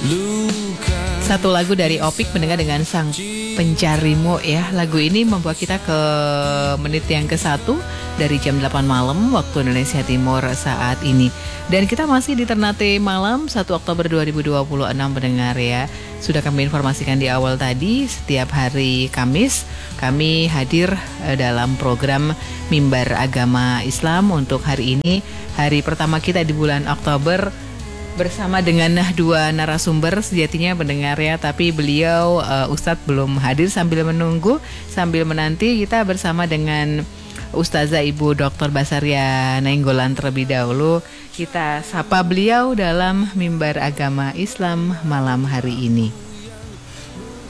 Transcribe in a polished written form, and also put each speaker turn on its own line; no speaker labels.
Satu lagu dari Opik mendengar dengan Sang Pencarimu ya. Lagu ini membawa kita ke menit yang ke-1 dari jam 8 malam waktu Indonesia Timur saat ini. Dan kita masih di Ternate Malam 1 Oktober 2026 pendengar ya. Sudah kami informasikan di awal tadi, setiap hari Kamis kami hadir dalam program Mimbar Agama Islam. Untuk hari ini, hari pertama kita di bulan Oktober, bersama dengan dua narasumber sejatinya pendengar ya, tapi beliau Ustadz belum hadir. Sambil menunggu, sambil menanti, kita bersama dengan Ustazah Ibu Dr. Basaria Nainggolan terlebih dahulu. Kita sapa beliau dalam Mimbar Agama Islam malam hari ini.